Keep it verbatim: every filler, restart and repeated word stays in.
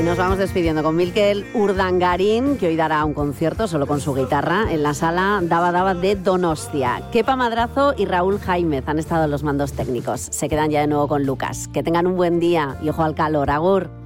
Y nos vamos despidiendo con Mikel Urdangarín, que hoy dará un concierto solo con su guitarra en la sala Daba Daba de Donostia. Kepa Madrazo y Raúl Jaimez han estado en los mandos técnicos. Se quedan ya de nuevo con Lucas. Que tengan un buen día y ojo al calor. Agur.